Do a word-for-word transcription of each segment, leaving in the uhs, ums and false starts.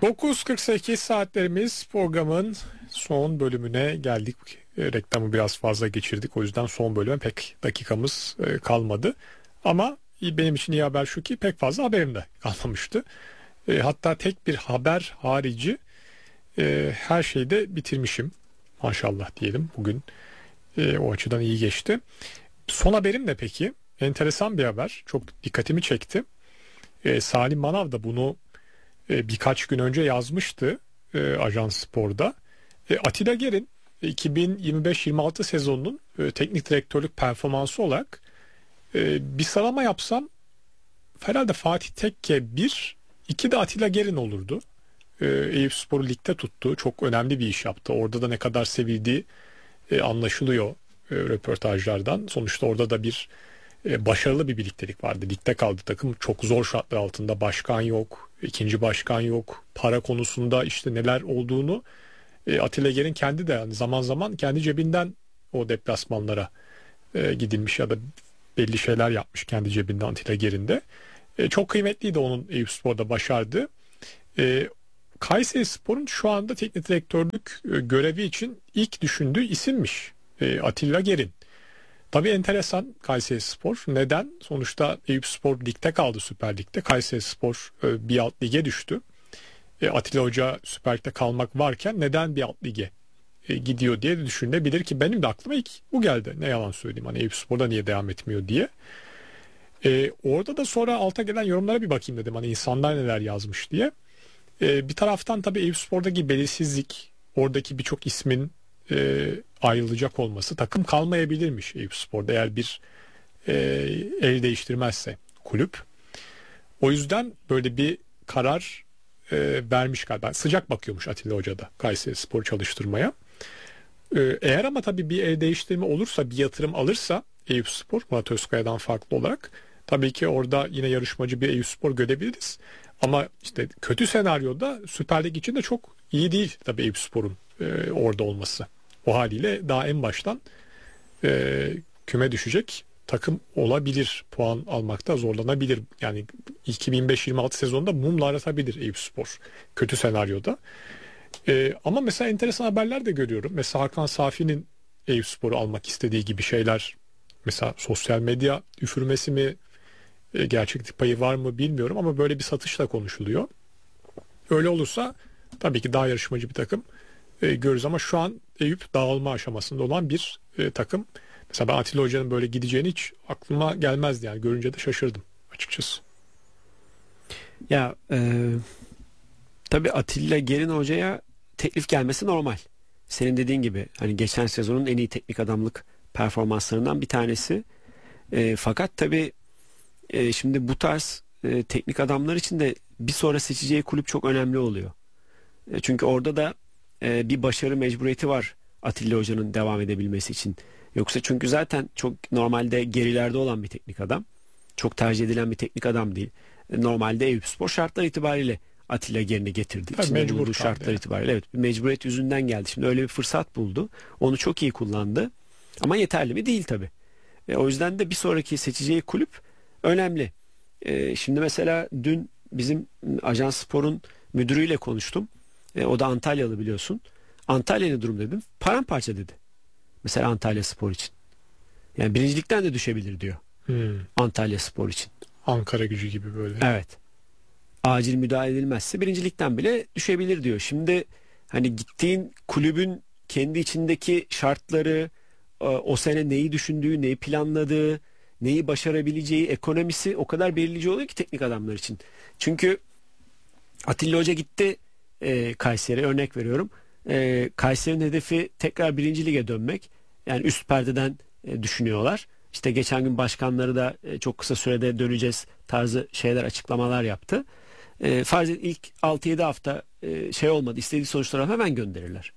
dokuz kırk sekiz saatlerimiz, programın son bölümüne geldik. E, reklamı biraz fazla geçirdik. O yüzden son bölüme pek dakikamız e, kalmadı. Ama benim için iyi haber şu ki pek fazla haberim de kalmamıştı. E, hatta tek bir haber harici e, her şeyi de bitirmişim. Maşallah diyelim bugün. E, o açıdan iyi geçti. Son haberim de peki enteresan bir haber. Çok dikkatimi çekti. E, Salim Manav da bunu e, birkaç gün önce yazmıştı e, Ajans Spor'da. E, Atilla Ger'in iki bin yirmi beş yirmi altı sezonunun e, teknik direktörlük performansı olarak e, bir sıralama yapsam herhalde Fatih Tekke bir, iki de Atilla Ger'in olurdu. E, Eyüpspor'u ligde tuttu. Çok önemli bir iş yaptı. Orada da ne kadar sevildiği e, anlaşılıyor e, röportajlardan. Sonuçta orada da bir e, başarılı bir birliktelik vardı. Ligde kaldı takım. Çok zor şartlar altında. Başkan yok. ikinci başkan yok. Para konusunda işte neler olduğunu e, Atilla Ger'in kendi de yani zaman zaman kendi cebinden o deplasmanlara e, gidilmiş ya da belli şeyler yapmış kendi cebinden Atilla Ger'in de. E, çok kıymetliydi onun Eyüpspor'da başardı. E, Kayserispor'un şu anda teknik direktörlük e, görevi için ilk düşündüğü isimmiş e, Atilla Ger'in. Tabii enteresan Kayserispor. Neden? Sonuçta Eyüpspor ligde kaldı, Süper Lig'de. Kayserispor e, bir alt lige düştü. E, Atilla Hoca Süper Lig'de kalmak varken neden bir alt lige e, gidiyor diye de düşünülebilir ki benim de aklıma ilk bu geldi. Ne yalan söyleyeyim, hani Eyüpspor'da niye devam etmiyor diye. E, orada da sonra alta gelen yorumlara bir bakayım dedim. Hani insanlar neler yazmış diye. E, bir taraftan tabii Eyüpspor'daki belirsizlik, oradaki birçok ismin e, ayrılacak olması, takım kalmayabilirmiş Eyüpspor'da eğer bir e, el değiştirmezse kulüp. O yüzden böyle bir karar e, vermiş galiba. Sıcak bakıyormuş Atilla Hoca da Kayserispor çalıştırmaya. E, eğer ama tabii bir el değiştirme olursa, bir yatırım alırsa Eyüpspor, Murat Özkaya'dan farklı olarak tabii ki orada yine yarışmacı bir Eyüpspor görebiliriz. Ama işte kötü senaryoda Süper Lig için de çok iyi değil tabii Eyüpspor'un e, orada olması. O haliyle daha en baştan e, küme düşecek takım olabilir. Puan almakta zorlanabilir. Yani iki bin beş yirmi altı sezonunda mumla aratabilir Eyüpspor kötü senaryoda. E, ama mesela enteresan haberler de görüyorum. Mesela Hakan Safi'nin Eyüpspor'u almak istediği gibi şeyler, mesela sosyal medya üfürmesi mi, e, gerçeklik payı var mı bilmiyorum ama böyle bir satışla konuşuluyor. Öyle olursa tabii ki daha yarışmacı bir takım e, görürüz ama şu an Eyüp dağılma aşamasında olan bir e, takım. Mesela ben Atilla Hoca'nın böyle gideceğini hiç aklıma gelmezdi, yani görünce de şaşırdım açıkçası. Ya e, tabii Atilla Gerin Hoca'ya teklif gelmesi normal. Senin dediğin gibi hani geçen sezonun en iyi teknik adamlık performanslarından bir tanesi. E, fakat tabii e, şimdi bu tarz e, teknik adamlar için de bir sonra seçeceği kulüp çok önemli oluyor. E, çünkü orada da e, bir başarı mecburiyeti var Atilla Hoca'nın devam edebilmesi için. Yoksa çünkü zaten çok normalde gerilerde olan bir teknik adam. Çok tercih edilen bir teknik adam değil. E, normalde Eyüpspor şartlar itibariyle Atilla Gerin'i getirdi. Tabii İçinde mecbur bulunduğu kaldı şartlar yani. itibariyle. Evet, bir mecburiyet yüzünden geldi. Şimdi öyle bir fırsat buldu. Onu çok iyi kullandı. Ama yeterli mi? Değil tabii. E, o yüzden de bir sonraki seçeceği kulüp önemli. E, şimdi mesela dün bizim Ajans Spor'un müdürüyle konuştum. E, o da Antalyalı biliyorsun. Antalya ne durum dedim. Paramparça dedi. Mesela Antalya Spor için. Yani birincilikten de düşebilir diyor. Hmm. Antalya Spor için. Ankara Gücü gibi böyle. Evet. Acil müdahale edilmezse birincilikten bile düşebilir diyor. Şimdi hani gittiğin kulübün kendi içindeki şartları, o sene neyi düşündüğü, neyi planladığı, neyi başarabileceği, ekonomisi o kadar belirleyici oluyor ki teknik adamlar için. Çünkü Atilla Hoca gitti e, Kayseri'ye, örnek veriyorum. E, Kayseri'nin hedefi tekrar birinci lige dönmek. Yani üst perdeden e, düşünüyorlar. İşte geçen gün başkanları da e, çok kısa sürede döneceğiz tarzı şeyler, açıklamalar yaptı. E, farz et ilk altı yedi hafta e, şey olmadı, istediği sonuçları hemen gönderirler.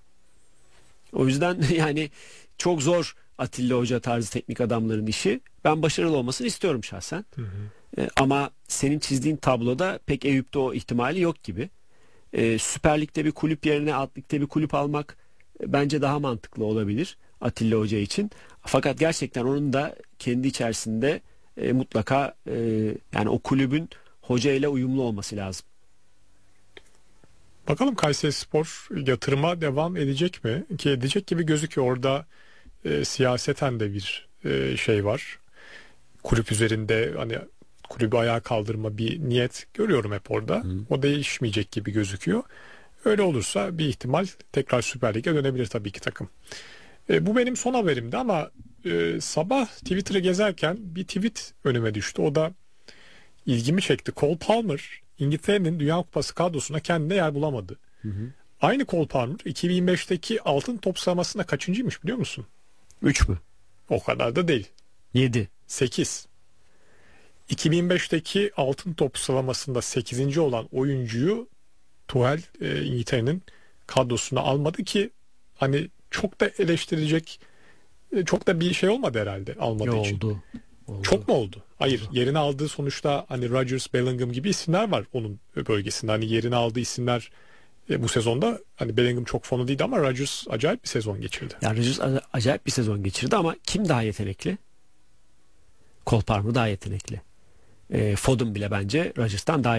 O yüzden yani çok zor Atilla Hoca tarzı teknik adamların işi. Ben başarılı olmasını istiyorum şahsen. Hı hı. E, ama senin çizdiğin tabloda pek Eyüp'te o ihtimali yok gibi. E, Süper Lig'de bir kulüp yerine Alt Lig'de bir kulüp almak e, bence daha mantıklı olabilir Atilla Hoca için. Fakat gerçekten onun da kendi içerisinde e, mutlaka e, yani o kulübün hoca ile uyumlu olması lazım. Bakalım Kayserispor yatırıma devam edecek mi? Ki edecek gibi gözüküyor. Orada e, siyaseten de bir e, şey var. Kulüp üzerinde hani kulübü ayağa kaldırma bir niyet görüyorum hep orada. Hı. O değişmeyecek gibi gözüküyor. Öyle olursa bir ihtimal tekrar Süper Lig'e dönebilir tabii ki takım. E, bu benim son haberimdi ama e, sabah Twitter'ı gezerken bir tweet önüme düştü. O da ilgimi çekti. Cole Palmer İngiltere'nin Dünya Kupası kadrosuna kendine yer bulamadı. Hı hı. Aynı Cole Palmer iki bin yirmi beşteki altın top sıralamasında kaçıncıymış biliyor musun? üç mü? O kadar da değil. yedi. sekiz. iki bin yirmi beşteki altın top sıralamasında sekizinci olan oyuncuyu Tuchel e, İngiltere'nin kadrosuna almadı ki hani çok da eleştirilecek e, çok da bir şey olmadı herhalde almadığı Yo, için. oldu. Oldu. Çok mu oldu? Hayır, Oldu. yerini aldığı sonuçta hani Rodgers, Bellingham gibi isimler var onun bölgesinde. Hani yerini aldığı isimler e, bu sezonda hani Bellingham çok fonu değildi ama Rodgers acayip bir sezon geçirdi. Yani Rodgers a- acayip bir sezon geçirdi ama kim daha yetenekli? Cole Palmer daha yetenekli. E, Foden bile bence Rodgers'tan daha